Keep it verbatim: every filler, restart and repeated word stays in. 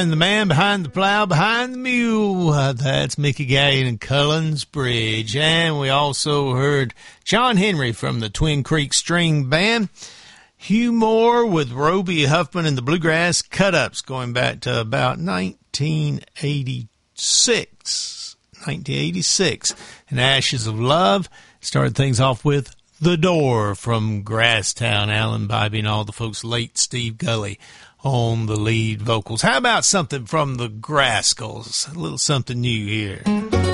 And the man behind the plow, behind the mule, uh, that's Mickey Gallion and Cullen's Bridge. And we also heard John Henry from the Twin Creek String Band. Hugh Moore with Roby Huffman and the Bluegrass Cut-Ups going back to about nineteen eighty-six. nineteen eighty-six. And Ashes of Love started things off with The Door from Grasstown. Alan Bybee and all the folks, late Steve Gully on the lead vocals. How about something from the Grascals? A little something new here.